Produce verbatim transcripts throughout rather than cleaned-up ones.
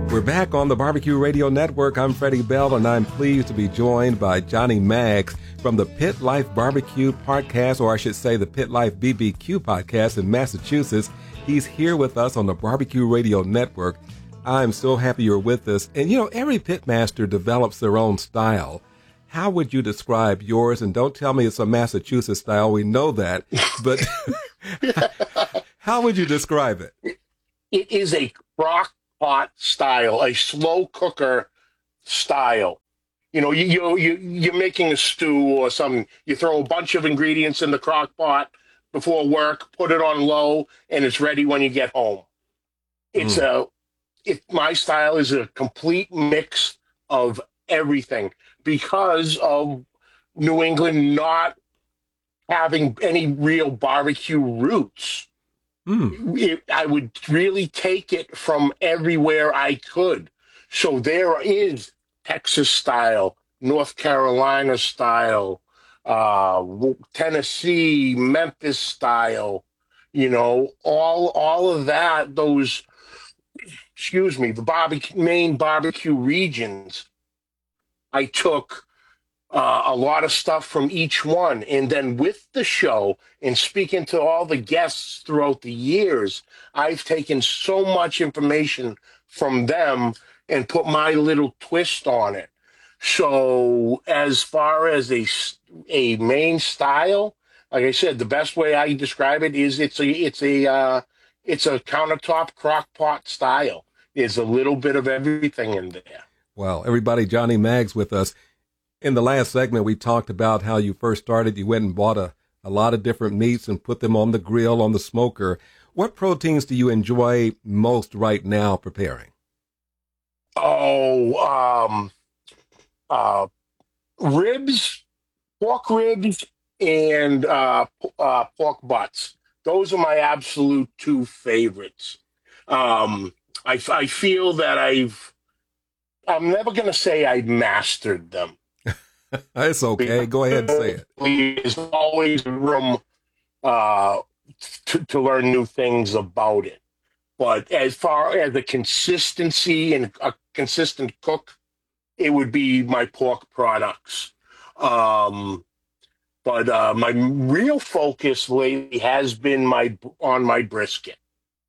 We're back on the Barbecue Radio Network. I'm Freddie Bell, and I'm pleased to be joined by Johnny Maggs from the Pit Life Barbecue Podcast, or I should say the Pit Life B B Q Podcast in Massachusetts. He's here with us on the Barbecue Radio Network. I'm so happy you're with us. And, you know, every pitmaster develops their own style. How would you describe yours? And don't tell me it's a Massachusetts style. We know that. But how would you describe it? It is a crock pot style, a slow cooker style. You know, you, you, you, you're making a stew or something. You throw a bunch of ingredients in the crock pot before work, put it on low, and it's ready when you get home. It's mm. a, it, my style is a complete mix of everything because of New England not having any real barbecue roots. Mm. It, I would really take it from everywhere I could. So there is Texas style, North Carolina style, uh, Tennessee, Memphis style, you know, all all of that, those, excuse me, the barbecue, main barbecue regions. I took Uh, a lot of stuff from each one. And then with the show and speaking to all the guests throughout the years, I've taken so much information from them and put my little twist on it. So as far as a, a main style, like I said, the best way I describe it is it's a, it's a, uh, it's a countertop crock pot style. There's a little bit of everything in there. Well, everybody, Johnny Maggs with us. In the last segment, we talked about how you first started. You went and bought a, a lot of different meats and put them on the grill, on the smoker. What proteins do you enjoy most right now preparing? Oh, um, uh, ribs, pork ribs, and uh, uh, pork butts. Those are my absolute two favorites. Um, I, I feel that I've, I'm never going to say I've mastered them. It's okay. Go ahead and say it. There's always room uh, to, to learn new things about it. But as far as the consistency and a consistent cook, it would be my pork products. Um, but uh, my real focus lately has been my on my brisket.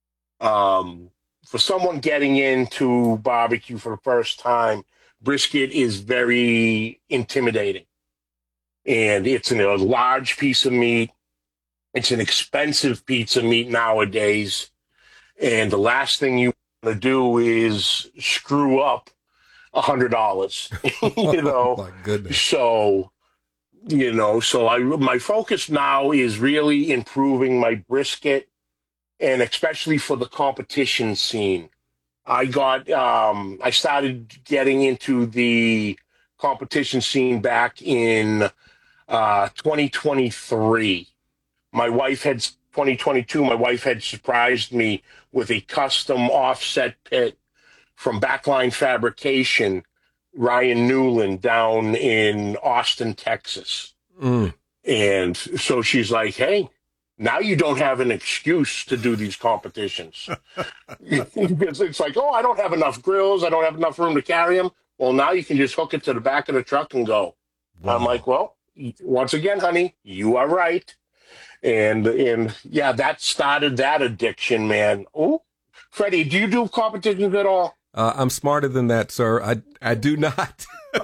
Um, for someone getting into barbecue for the first time, brisket is very intimidating, and it's a large piece of meat. It's an expensive piece of meat nowadays, and the last thing you want to do is screw up a hundred dollars. You know, oh, my goodness. So, you know, so I my focus now is really improving my brisket, and especially for the competition scene. I got, um, I started getting into the competition scene back in uh, twenty twenty-three. My wife had, twenty twenty-two, my wife had surprised me with a custom offset pit from Backline Fabrication, Ryan Newland, down in Austin, Texas. Mm. And so she's like, hey, now you don't have an excuse to do these competitions. It's, it's like, oh, I don't have enough grills. I don't have enough room to carry them. Well, now you can just hook it to the back of the truck and go. Wow. I'm like, well, once again, honey, you are right. And, and yeah, that started that addiction, man. Oh, Freddie, do you do competitions at all? Uh, I'm smarter than that, sir. I, I do not.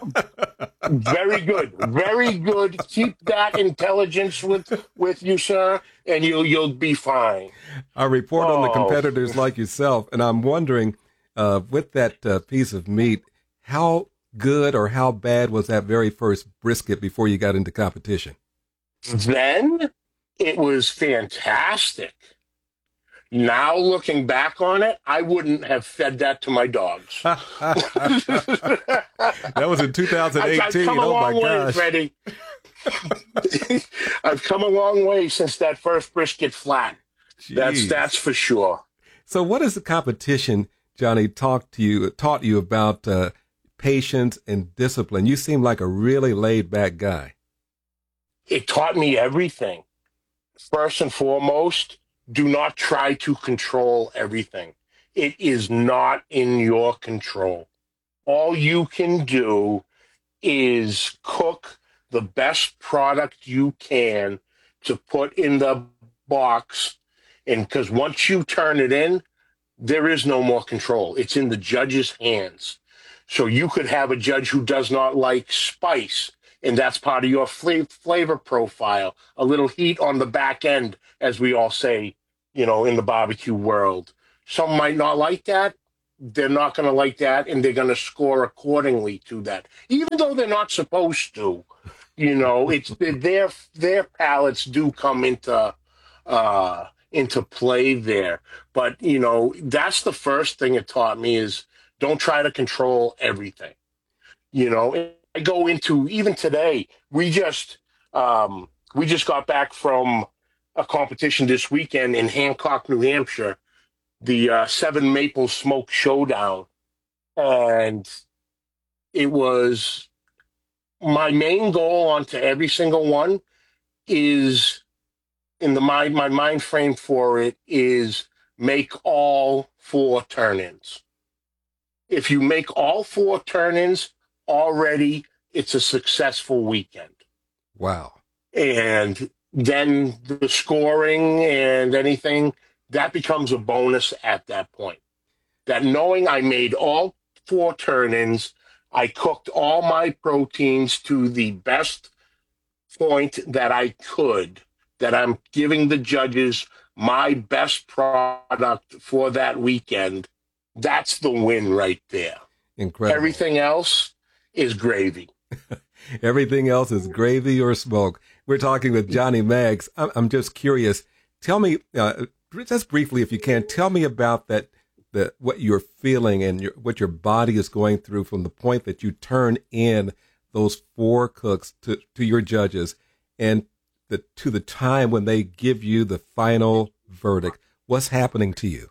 Very good. Very good. Keep that intelligence with with you, sir, and you'll you'll be fine. I report oh. on the competitors like yourself, and I'm wondering, uh, with that uh, piece of meat, how good or how bad was that very first brisket before you got into competition? Then it was fantastic. Now, looking back on it, I wouldn't have fed that to my dogs. That was in two thousand eighteen. I've, I've come oh, a long my way, gosh. Freddie. I've come a long way since that first brisket flat. Jeez. That's that's for sure. So what is the competition, Johnny, talk to you, taught you about uh, patience and discipline? You seem like a really laid-back guy. It taught me everything. First and foremost, do not try to control everything. It is not in your control. All you can do is cook the best product you can to put in the box. And because once you turn it in, there is no more control. It's in the judge's hands. So you could have a judge who does not like spice, and that's part of your flavor, flavor profile. A little heat on the back end, as we all say, you know, in the barbecue world. Some might not like that. They're not going to like that, and they're going to score accordingly to that, even though they're not supposed to. You know, it's their their palates do come into uh, into play there. But you know, that's the first thing it taught me is don't try to control everything. You know, I go into even today. We just um, we just got back from a competition this weekend in Hancock, New Hampshire, the uh, Seven Maple Smoke Showdown, and it was my main goal onto every single one is in the mind my mind frame for it is make all four turn-ins. If you make all four turn-ins already, it's a successful weekend. Wow. And then the scoring and anything, that becomes a bonus at that point. That knowing I made all four turn-ins, I cooked all my proteins to the best point that I could, that I'm giving the judges my best product for that weekend, that's the win right there. Incredible. Everything else is gravy. Everything else is gravy or smoke. We're talking with Johnny Maggs. I'm, I'm just curious. Tell me, uh, just briefly, if you can, tell me about that, the, what you're feeling and your, what your body is going through from the point that you turn in those four cooks to, to your judges and the, to the time when they give you the final verdict. What's happening to you?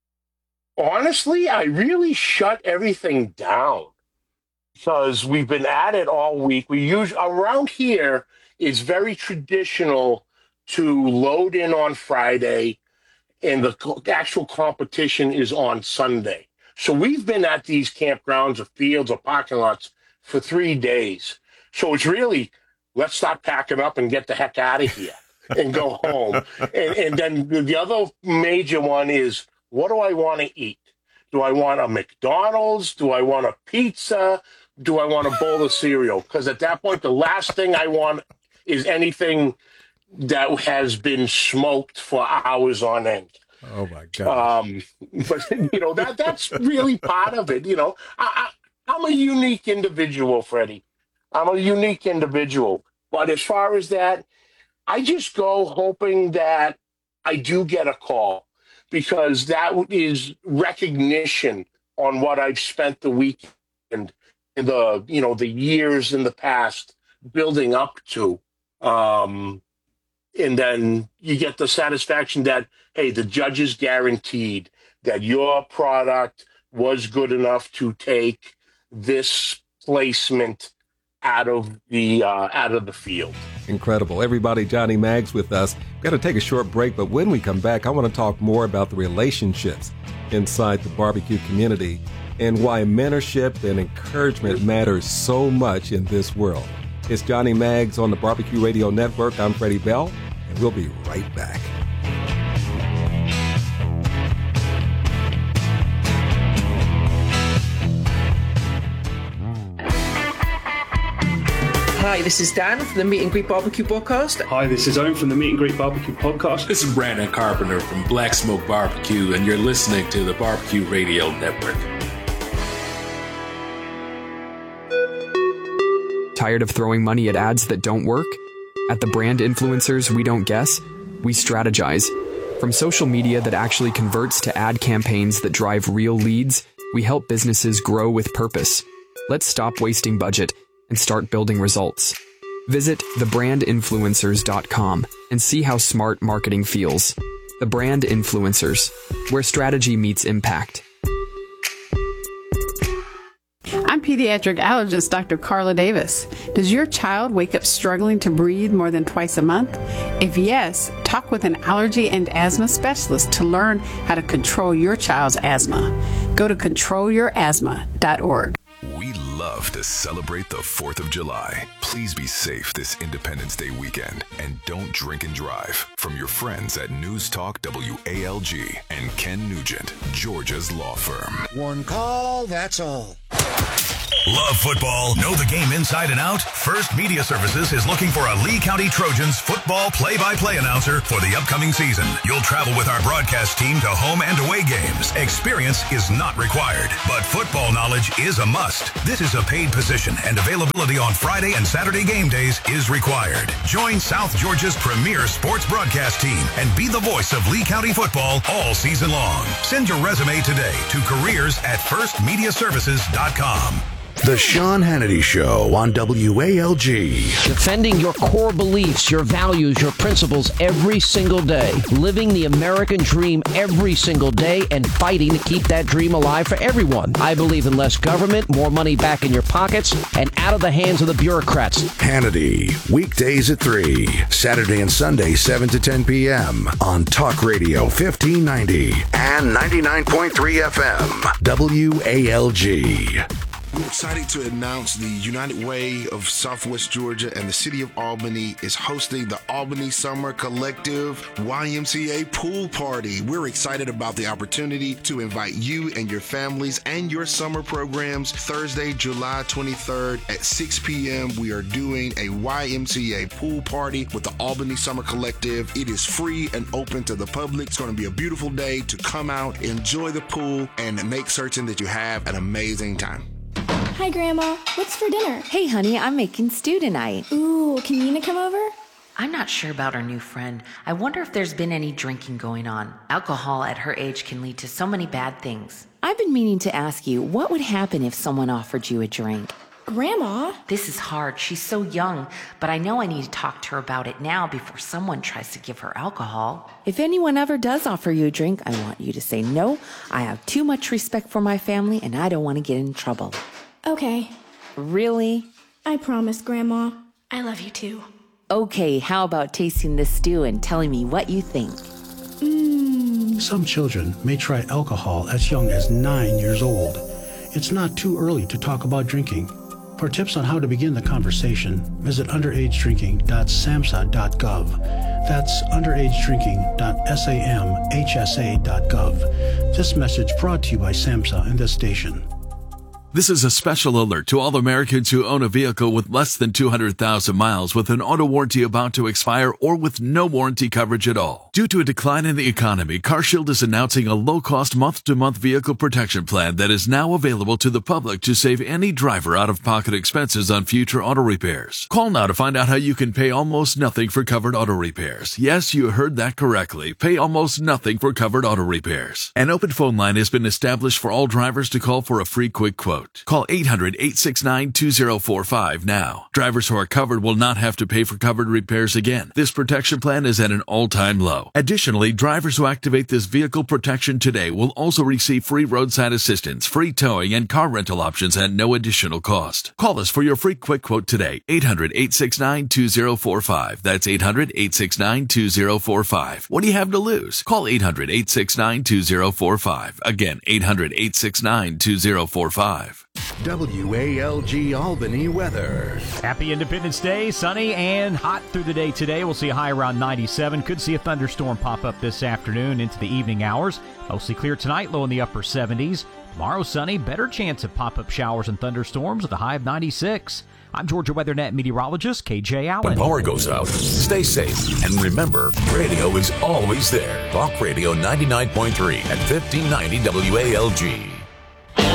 Honestly, I really shut everything down because we've been at it all week. We use around here, it's very traditional to load in on Friday and the actual competition is on Sunday. So we've been at these campgrounds or fields or parking lots for three days. So it's really, let's start packing up and get the heck out of here and go home. And, and then the other major one is, what do I want to eat? Do I want a McDonald's? Do I want a pizza? Do I want a bowl of cereal? Because at that point, the last thing I want is anything that has been smoked for hours on end. Oh my God! Um, but you know that that's really part of it. You know, I, I, I'm a unique individual, Freddie. I'm a unique individual. But as far as that, I just go hoping that I do get a call because that is recognition on what I've spent the weekend and the you know the years in the past building up to. Um, And then you get the satisfaction that, hey, the judges guaranteed that your product was good enough to take this placement out of the uh, out of the field. Incredible. Everybody, Johnny Maggs with us. We've got to take a short break, but when we come back, I want to talk more about the relationships inside the barbecue community and why mentorship and encouragement matters so much in this world. It's Johnny Maggs on the Barbecue Radio Network. I'm Freddie Bell. And we'll be right back. Hi, this is Dan from the Meet and Greet Barbecue Podcast. Hi, this is Owen from the Meet and Greet Barbecue Podcast. This is Brandon Carpenter from Black Smoke Barbecue, and you're listening to the Barbecue Radio Network. Tired of throwing money at ads that don't work? At the Brand Influencers We Don't Guess, we strategize. From social media that actually converts to ad campaigns that drive real leads, we help businesses grow with purpose. Let's stop wasting budget and start building results. Visit the brand influencers dot com and see how smart marketing feels. The Brand Influencers, where strategy meets impact. I'm pediatric allergist Doctor Carla Davis. Does your child wake up struggling to breathe more than twice a month? If yes, talk with an allergy and asthma specialist to learn how to control your child's asthma. Go to control your asthma dot org. We love to celebrate the fourth of July. Please be safe this Independence Day weekend and don't drink and drive. From your friends at News Talk W A L G and Ken Nugent, Georgia's law firm. One call, that's all. Love football? Know the game inside and out? First Media Services is looking for a Lee County Trojans football play-by-play announcer for the upcoming season. You'll travel with our broadcast team to home and away games. Experience is not required, but football knowledge is a must. This is a paid position, and availability on Friday and Saturday game days is required. Join South Georgia's premier sports broadcast team and be the voice of Lee County football all season long. Send your resume today to careers at first media services dot com. The Sean Hannity Show on W A L G. Defending your core beliefs, your values, your principles every single day. Living the American dream every single day and fighting to keep that dream alive for everyone. I believe in less government, more money back in your pockets, and out of the hands of the bureaucrats. Hannity, weekdays at three, Saturday and Sunday, seven to ten p.m. on Talk Radio fifteen ninety and ninety-nine point three F M. W A L G. We're excited to announce the United Way of Southwest Georgia and the City of Albany is hosting the Albany Summer Collective Y M C A Pool Party. We're excited about the opportunity to invite you and your families and your summer programs. Thursday, July twenty-third at six p.m. we are doing a Y M C A Pool Party with the Albany Summer Collective. It is free and open to the public. It's going to be a beautiful day to come out, enjoy the pool, and make certain that you have an amazing time. Hi, Grandma. What's for dinner? Hey, honey, I'm making stew tonight. Ooh, can Nina come over? I'm not sure about our new friend. I wonder if there's been any drinking going on. Alcohol at her age can lead to so many bad things. I've been meaning to ask you, what would happen if someone offered you a drink? Grandma? This is hard. She's so young, but I know I need to talk to her about it now before someone tries to give her alcohol. If anyone ever does offer you a drink, I want you to say no. I have too much respect for my family, and I don't want to get in trouble. Okay. Really? I promise, Grandma. I love you too. Okay, how about tasting this stew and telling me what you think? Mmm. Some children may try alcohol as young as nine years old. It's not too early to talk about drinking. For tips on how to begin the conversation, visit underage drinking dot samhsa dot gov. That's underage drinking dot samhsa dot gov. This message brought to you by SAMHSA and this station. This is a special alert to all Americans who own a vehicle with less than two hundred thousand miles with an auto warranty about to expire or with no warranty coverage at all. Due to a decline in the economy, CarShield is announcing a low-cost month-to-month vehicle protection plan that is now available to the public to save any driver out-of-pocket expenses on future auto repairs. Call now to find out how you can pay almost nothing for covered auto repairs. Yes, you heard that correctly. Pay almost nothing for covered auto repairs. An open phone line has been established for all drivers to call for a free quick quote. Call eight hundred, eight six nine, two zero four five now. Drivers who are covered will not have to pay for covered repairs again. This protection plan is at an all-time low. Additionally, drivers who activate this vehicle protection today will also receive free roadside assistance, free towing, and car rental options at no additional cost. Call us for your free quick quote today. eight hundred, eight six nine, two zero four five. That's eight hundred, eight six nine, two zero four five. What do you have to lose? Call eight hundred, eight six nine, two zero four five. Again, eight hundred, eight six nine, two zero four five. W A L G Albany weather. Happy Independence Day. Sunny and hot through the day today. We'll see a high around ninety-seven. Could see a thunderstorm pop up this afternoon into the evening hours. Mostly clear tonight, low in the upper seventies. Tomorrow sunny, better chance of pop-up showers and thunderstorms with a high of ninety-six. I'm Georgia WeatherNet meteorologist K J Allen. When power goes out, stay safe. And remember, radio is always there. Talk Radio ninety-nine point three and fifteen ninety W A L G.